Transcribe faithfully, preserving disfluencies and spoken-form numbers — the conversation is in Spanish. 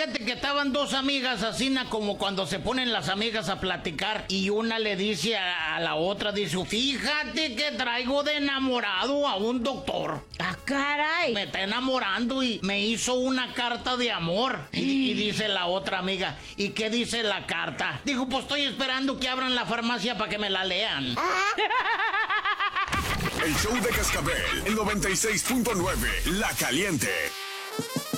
fíjate que estaban dos amigas así, na, como cuando se ponen las amigas a platicar y una le dice a, a la otra, dice, fíjate que traigo de enamorado a un doctor. ¡Ah, caray! Me está enamorando y me hizo una carta de amor. Y, y dice la otra amiga, ¿y qué dice la carta? Dijo, pues estoy esperando que abran la farmacia para que me la lean. El show de Cascabel, el noventa y seis punto nueve, La Caliente.